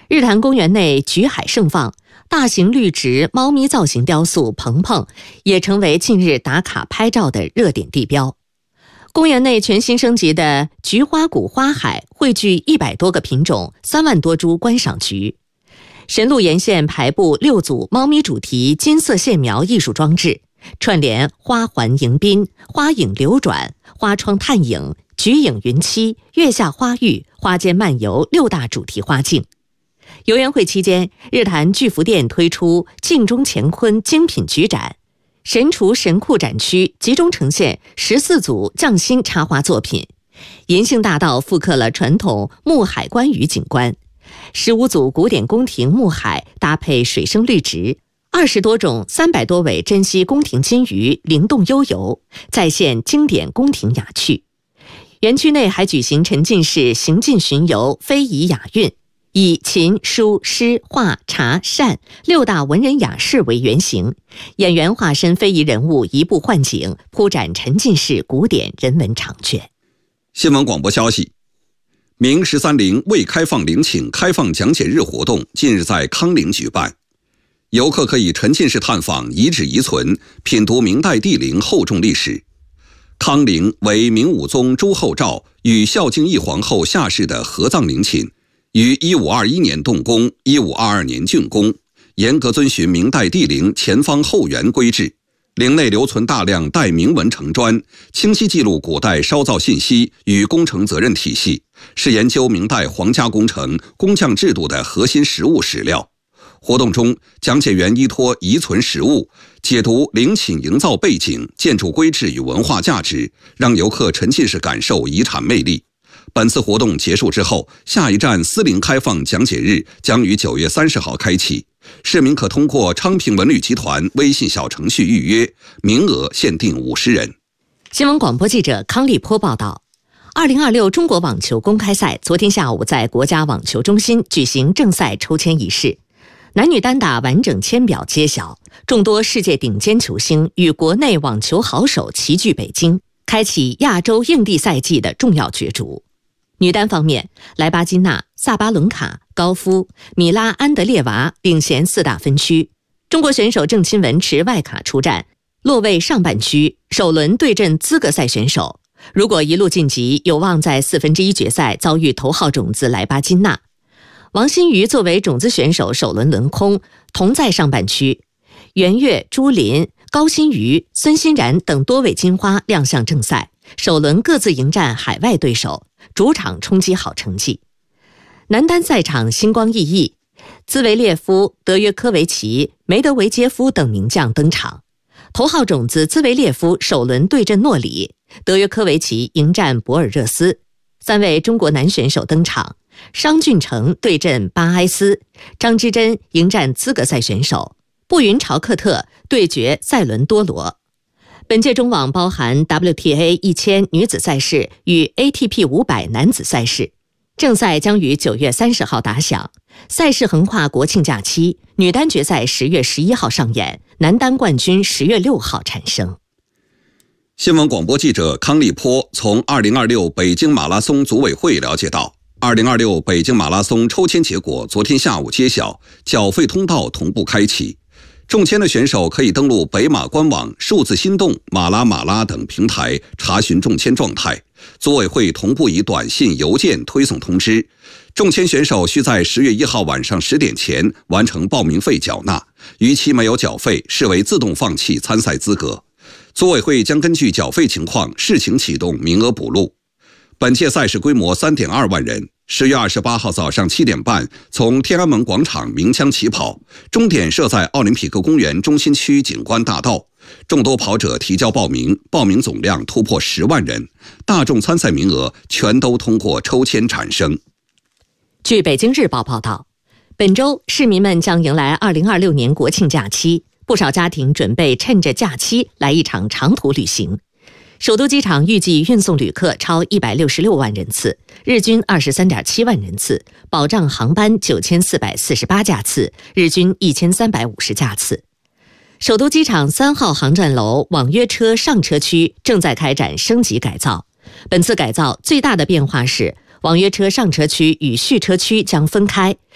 日坛公园内菊海盛放，大型绿植猫咪造型雕塑鹏鹏也成为近日打卡拍照的热点地标。公园内全新升级的菊花谷花海汇聚100多个品种，3万多株观赏菊。神鹿沿线排布6组猫咪主题金色线描艺术装置，串联花环迎宾、花影流转、花窗探影、菊影云栖、月下花浴、花间漫游6大主题花径。游园会期间，日坛巨福店推出镜中乾坤精品菊展，神厨神库展区集中呈现14组匠心插花作品，银杏大道复刻了传统木海观鱼景观，15组古典宫廷木海搭配水生绿植，20多种300多尾珍稀宫廷金鱼灵动悠游，再现经典宫廷雅趣。园区内还举行沉浸式行进巡游非遗雅韵，以琴、书、诗、画、茶、扇6大文人雅士为原型，演员化身非遗人物，移步换景，铺展沉浸式古典人文长卷。 新闻广播消息，明13陵未开放陵寝开放讲解日活动近日在康陵举办，游客可以沉浸式探访遗址遗存，品读明代帝陵厚重历史。康陵为明武宗朱厚照与孝敬义皇后下世的合葬陵寝，于1521年动工，1522年竣工，严格遵循明代帝陵前方后圆规制。陵内留存大量代铭文成砖，清晰记录古代烧造信息与工程责任体系，是研究明代皇家工程工匠制度的核心实物史料。活动中，讲解员依托遗存实物，解读陵寝营造背景、建筑规制与文化价值，让游客沉浸式感受遗产魅力。本次活动结束之后，下一站私陵开放讲解日将于9月30号开启，市民可通过昌平文旅集团微信小程序预约，名额限定50人。 新闻广播记者康立波报道，2026中国网球公开赛昨天下午在国家网球中心举行正赛抽签仪式，男女单打完整签表揭晓，众多世界顶尖球星与国内网球好手齐聚北京，开启亚洲硬地赛季的重要角逐。女单方面，莱巴金娜、萨巴伦卡、高夫、米拉安德烈娃领衔4大分区。中国选手郑钦文持外卡出战，落位上半区，首轮对阵资格赛选手。如果一路晋级，有望在1/4决赛遭遇头号种子莱巴金娜。王欣瑜作为种子选手首轮轮空，同在上半区。袁岳、朱琳、高欣瑜、孙欣然等多位金花亮相正赛，首轮各自迎战海外对手，主场冲击好成绩。男单赛场星光熠熠，兹维列夫、德约科维奇、梅德韦杰夫等名将登场。头号种子兹维列夫首轮对阵诺里，德约科维奇迎战博尔热斯。3位中国男选手登场，商俊成对阵巴埃斯，张之臻迎战资格赛选手，布云朝克特对决塞伦多罗。本届中网包含 WTA 1000女子赛事与 ATP 500男子赛事，正赛将于9月30号打响，赛事横跨国庆假期，女单决赛10月11号上演，男单冠军10月6号产生。 新闻广播记者康立波从2026北京马拉松组委会了解到，2026北京马拉松抽签结果昨天下午揭晓，缴费通道同步开启。中签的选手可以登录北马官网、数字心动、马拉等平台查询中签状态，组委会同步以短信、邮件推送通知。中签选手需在10月1号晚上10点前完成报名费缴纳，逾期没有缴费，视为自动放弃参赛资格。组委会将根据缴费情况视情启动名额补录。本届赛事规模 3.2 万人，10月28号早上7点半从天安门广场鸣枪起跑，终点设在奥林匹克公园中心区景观大道。众多跑者提交报名，报名总量突破10万人，大众参赛名额全都通过抽签产生。 据北京日报报道，本周市民们将迎来2026年国庆假期，不少家庭准备趁着假期来一场长途旅行。首都机场预计运送旅客超166万人次，日均23.7万人次，保障航班9448架次，日均1350架次。首都机场3号航站楼网约车上车区正在开展升级改造。本次改造最大的变化是，网约车上车区与续车区将分开，